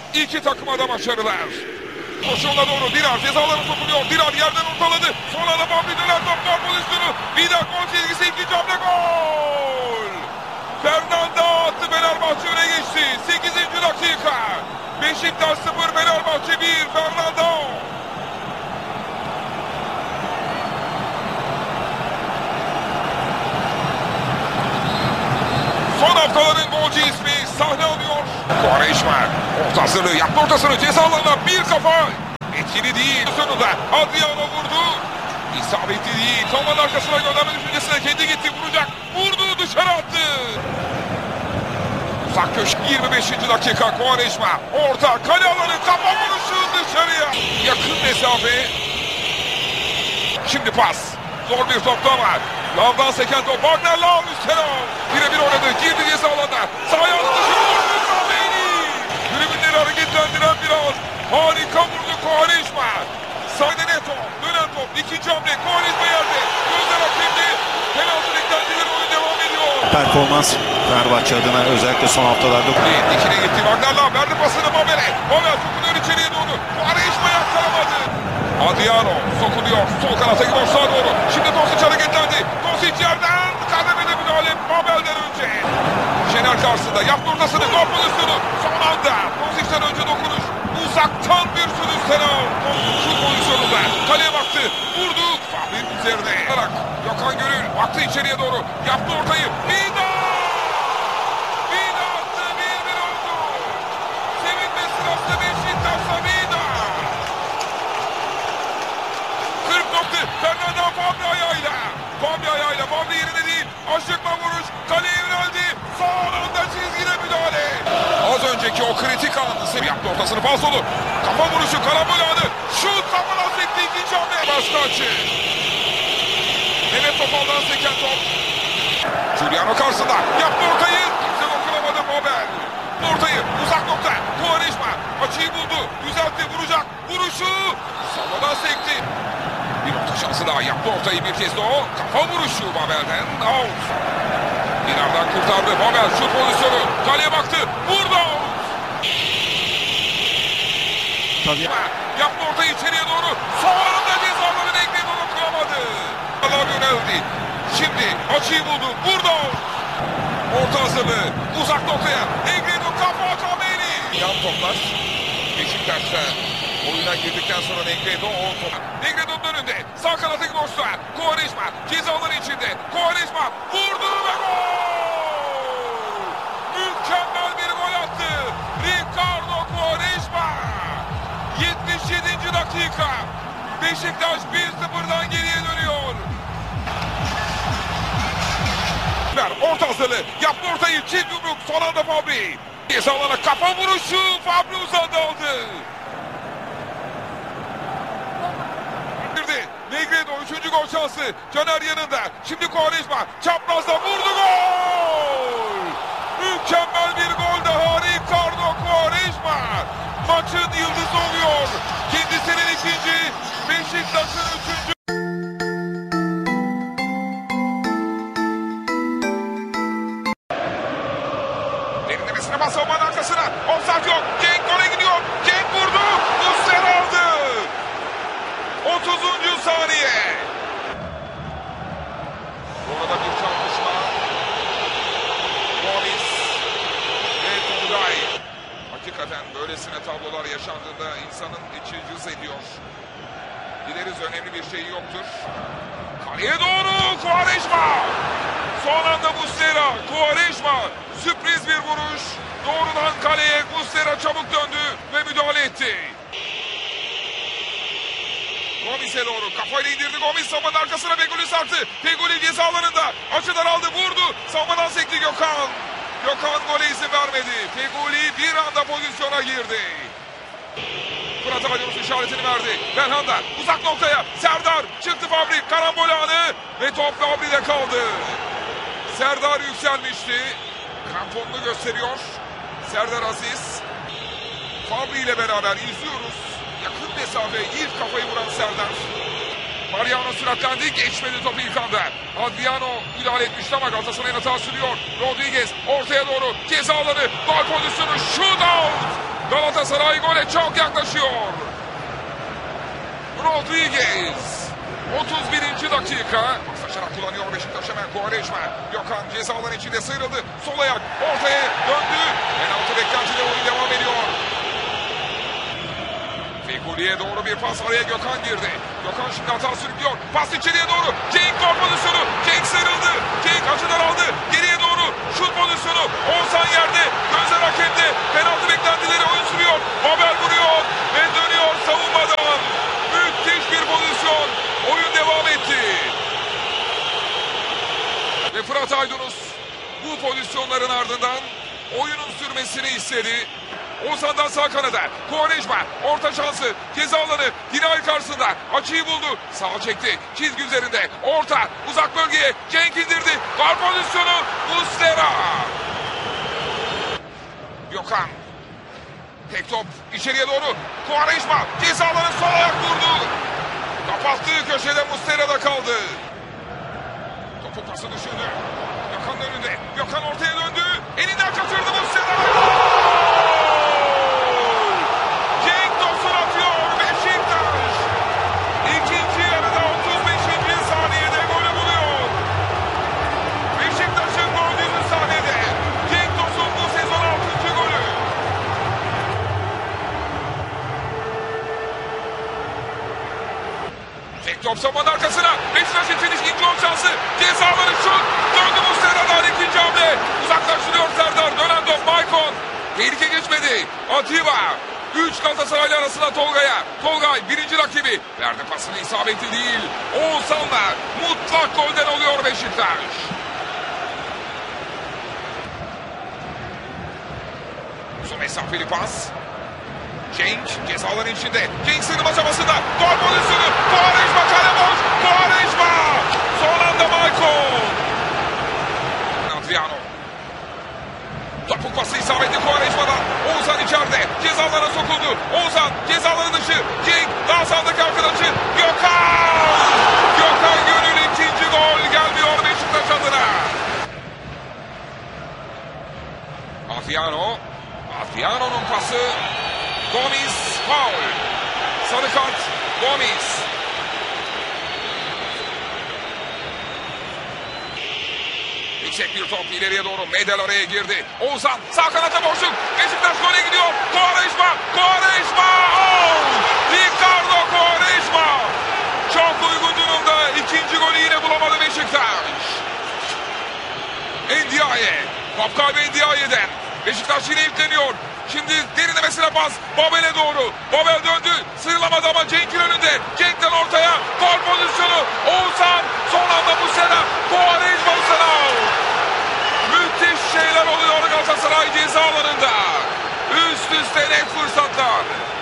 İki takıma da başarılar. Koşuğuna doğru Dirar cezalarına sokuluyor. Dirar yerden ortaladı. Sonra da Bambi döner top gol pozisyonu. Vida gol çizgisi, ikinci hamle gol. Fernanda attı, Fenerbahçe öne geçti. 8. dakika. Beşiktaş 0, Fenerbahçe 1. Fernanda. Son haftaların golcü ismi sahne alıyor. Quaresma orta hazırlığı yaptı, ortasını ceza alanına bir kafa. Etkili değil. Sonunda Adriano vurdu. İsabetli değil. Savunmanın arkasına gönderme düşüncesine kendi gitti, vuracak. Vurdu, dışarı attı. Uzak köşe 25. dakika. Quaresma orta kale alanı, kafa vuruşu dışarıya. Yakın mesafe. Şimdi pas. Zor bir topta var. Lavdan seken top. Wagner Lav üstüne. Birebir oynadı. Girdi ceza alanına. Sağ ayağını dışarı vurdu. Kameni. Tribünleri hareketlendiren bir an. Harika vurdu Quaresma. Sağda Neto. Dönen top. İkinci hamle. Quaresma yerde. Gözler hakemde. Penaltı beklentileri, oyun devam ediyor. Performans Fenerbahçe adına özellikle son haftalarda. İkine gitti. Wagner Lav verdi pasını Mabel'e. Mabel sokuluyor içeriye doğru. Quaresma yakalamadı. Adriano sokuluyor. Sol kanata gidiyor, sağa doğru. Şimdi Dosic hareketlendi. Dosic yerden kademede müdahale Mabel'den önce. Şener karşısında yaptı ortasını. Gol pozisyonu. Son anda Dosic'ten önce dokunuş. Uzaktan bir sürüş Senal. Şu pozisyonunda kaleye baktı. Vurdu. Fabrik üzerine. Gökhan Gönül baktı içeriye doğru. Yaptı ortayı. Vida! Vida attı. 1-1 oldu. Sevinme sırasında Beşiktaş'ta Vida. 40 nokta. Fernanda Fabri ayağıyla. Fabri ayağıyla. Fabri yerine değil. Aşıkla vuruş. Kaleye yöneldi. Son anda çizgide müdahale. Az önceki o kritik anı yaptı, ortasını falsolu. Kafa vuruşu, karambol anı. Şut kafadan sekti, ikinci hamle. Başka açı. Mehmet Topal'dan seken top. Giuliano karşısında. Yaptı ortayı. Kimse dokunamadı Mabel. Ortayı uzak nokta. Quaresma açıyı buldu. Düzeltti, vuracak. Vuruşu. Savadan sekti. Bir orta şansı daha, yaptı ortayı bir kez de o. Kafa vuruşu Mabel'den. Out. Dinar'dan kurtardı. Mabel şu pozisyonu. Kaleye baktı. Vurdu. Tabii. Yaptı ortayı içeriye doğru. Sonunda cezaları denklemi dokunamadı. Allah yöneldi. Şimdi açıyı buldu. Vurdu. Orta hazırlığı. Uzak noktaya. Negredo kafa Kameni. Yan toplar. Beşiktaş'ta oyuna girdikten sonra Negredo o top. Negredo'nun önünde. Sağ kanatı boşta. Quaresma cezaların içinde. Quaresma vurdu ve gol. Mükemmel bir gol attı. Ricardo Quaresma. 77. dakika. Beşiktaş 1-0'dan geriye dönüyor. Orta hazırlığı. Yaptı ortayı. Çift yumruk. Son anda Fabri. Cezalarına kafa vuruşu. Fabri uzadı aldı. Negredo 3. gol şansı. Caner yanında. Şimdi Quaresma çaprazda vurdu, gol. Mükemmel bir gol daha Ricardo Quaresma. Maçın yıldızı oluyor. Kendisinin ikinci, Beşiktaş'ın 3. Derinlemesine bas savunmanın arkasına. Offside yok. Cenk gole gidiyor. Cenk vurdu. Muslera aldı. 30. saniye. Orada bir çarpışma. Gomis ve Turgay. Hakikaten böylesine tablolar yaşandığında insanın içi cız ediyor. Dileriz önemli bir şey yoktur. Kaleye doğru Quaresma. Son anda Muslera. Quaresma. Sürpriz bir vuruş. Doğrudan kaleye. Muslera çabuk döndü ve müdahale etti. Gomis'e doğru kafayla indirdi. Gomis savunmanın arkasına Feguli sarktı. Feguli ceza alanında. Açıdan aldı, vurdu. Savunmadan sekti Gökhan. Gökhan gole izin vermedi. Feguli bir anda pozisyona girdi. Fırat Aydınus işaretini verdi. Belhanda uzak noktaya. Serdar çıktı, Fabri. Karambol anı ve top Fabri'de kaldı. Serdar yükselmişti. Kramponunu gösteriyor. Serdar Aziz. Fabri ile beraber izliyoruz. Yakın mesafe ilk kafayı vuran Serdar. Mariano süratlendi, geçmedi topu ilk anda. Adriano müdahale etmişti ama Galatasaray'ın hata sürüyor. Rodriguez ortaya doğru ceza alanı, gol pozisyonu, shootout. Galatasaray gole çok yaklaşıyor. Rodriguez. 31. dakika. Paslaşarak kullanıyor Beşiktaş hemen. Quaresma. Gökhan ceza alanı içinde sıyrıldı. Sol ayak ortaya döndü. Penaltı beklentiyle oyun devam ediyor. Fegüli'ye doğru bir pas, araya Gökhan girdi. Gökhan şimdi hata sürüklüyor. Pas içeriye doğru. Cenk gol pozisyonu. Cenk sıyrıldı. Cenk açıdan aldı. Geriye doğru şut pozisyonu. Oğuzhan yerde. Gözler hakemde. Penaltı beklentileri oyun sürüyor. Babel vuruyor ve dönüyor savunmadan. Müthiş bir pozisyon. Oyun devam etti. Ve Fırat Aydınus bu pozisyonların ardından oyunun sürmesini istedi. Oğuzhan'dan sağ kanada. Quaresma orta şansı. Ceza alanı. Dinay karşısında. Açıyı buldu. Sağ çekti. Çizgi üzerinde. Orta. Uzak bölgeye. Cenk indirdi. Gol pozisyonu. Muslera. Gökhan. Tek top. içeriye doğru. Quaresma. Ceza alanı sol ayak vurdu. Kapattığı köşede Muslera'da kaldı. Topu pası düşündü. Gökhan'ın önünde. Gökhan ortaya döndü. Elinden kaçırdı Muslera. Top samanın arkasına. Beşiktaş için ikinci gol şansı. Cezaları şut. Döndü Muslera'dan ikinci hamle. Uzaklaştırıyor Serdar. Dönen top Maicon. Tehlike geçmedi. Atiba. 3 Galatasaraylı arasında Tolga'ya. Tolgay birinci rakibi. Verdi pasını, isabetli değil. Oğuzhan'la mutlak golden oluyor Beşiktaş. Uzun mesafeli pas. Cenk cezaların içinde. Cenk sığınma çabasında. Gol pozisyonu. Quaresma kale boş. Quaresma. Son anda Maicon. Adriano. Topuk pası isabetli Quaresma'dan. Oğuzhan içeride. Cezalara sokuldu. Oğuzhan cezaların dışı. Cenk daha sağdaki arkadaşı. Gökhan. Gökhan Gönül ikinci gol gelmiyor Beşiktaş adına. Adriano. Adriano'nun pası. Gomis faul. Sarı kart Gomis. Yüksek bir top ileriye doğru. Medel araya girdi. Oğuzhan sağ kanata boşluk. Beşiktaş gole gidiyor. Quaresma. Quaresma. Ricardo Quaresma. Çok uygun durumda. İkinci golü yine bulamadı Beşiktaş. Ndiaye. Top kaybı Ndiaye'den. Beşiktaş yine yükleniyor. Şimdi derinlemesine pas. Babel'e doğru. Babel döndü. Sıyrılamadı ama Cenk'in önünde. Cenk'ten ortaya. Gol pozisyonu. Oğuzhan. Son anda Muslera. Quaresma Muslera. Müthiş şeyler oluyor Galatasaray ceza alanında. Üst üste net fırsatlar.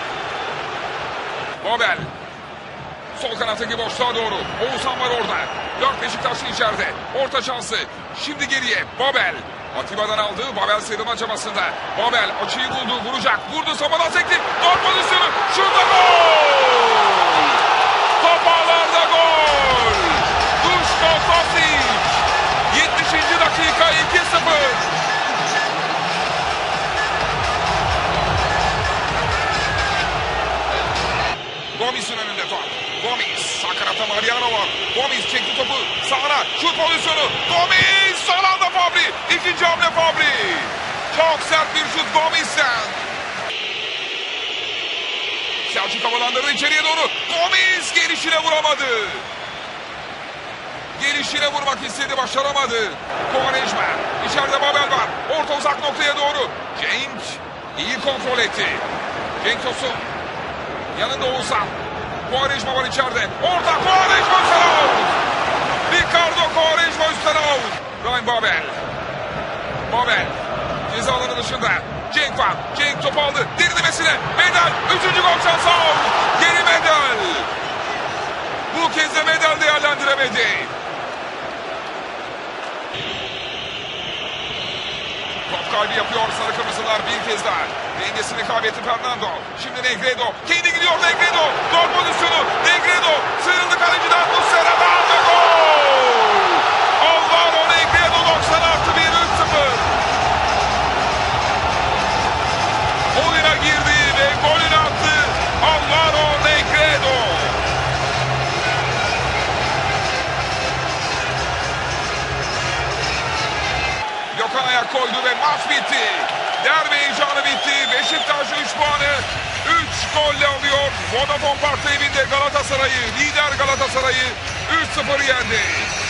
Babel. Sol kanattaki boşluğa doğru. Oğuzhan var orada. 4 Beşiktaşlı içeride. Orta şansı. Şimdi geriye. Babel. Atiba'dan aldı. Babel sıyrılma çabasında. Babel açıyı buldu. Vuracak. Vurdu. Samadan sekti. Gol pozisyonu. Şurada gol. Top ağlarda gol. Duško Tosić. 70. dakika 2-0. Gomis'in önünde top. Gomis. Sağ kanatta Mariano var. Gomis çekti topu. Sağına. Şut pozisyonu. Gomis. Son anda Fabri. İkinci hamle Fabri. Çok sert bir şut Gomis'ten. Selçuk havalandırdı içeriye doğru. Gomis gelişine vuramadı. Gelişine vurmak istedi. Başaramadı. Quaresma. İçeride Babel var. Orta uzak noktaya doğru. Cenk iyi kontrol etti. Cenk Tosun. Yanında Oğuzhan. Quaresma var içeride. Orta Quaresma üstten out. Ricardo Quaresma üstten out. Ryan Babel. Babel. Ceza alanı dışında. Cenk var. Cenk topu aldı. Derinlemesine. Medel. 3. gol şansı out. Geri Medel. Bu kez de Medel değerlendiremedi. Top kaybı yapıyor sarı kırmızılar bir kez daha. Dengesini kaybetti Fernando. Şimdi Negredo. Kendi gidiyor Negredo. Gol pozisyonu. Negredo. Sıyrıldı kaleciden. Muslera'dan ve gol. Alvaro Negredo 90+1 3-0. Oyuna girdi. ayak koydu ve maç bitti. Derbi heyecanı bitti. Beşiktaş 3 puanı 3 golle alıyor. Vodafone Park evinde Galatasaray'ı, lider Galatasaray'ı 3-0 yendi.